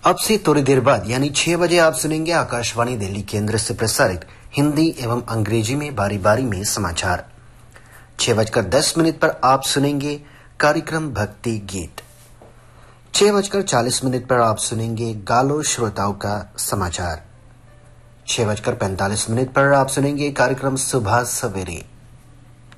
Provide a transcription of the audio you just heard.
अब से थोड़ी देर बाद यानी 6 बजे आप सुनेंगे आकाशवाणी दिल्ली केंद्र से प्रसारित हिंदी एवं अंग्रेजी में बारी बारी में समाचार। 6:10 पर आप सुनेंगे कार्यक्रम भक्ति गीत। 6:40 पर आप सुनेंगे गालो श्रोताओं का समाचार। 6:45 पर आप सुनेंगे कार्यक्रम सुबह सवेरे।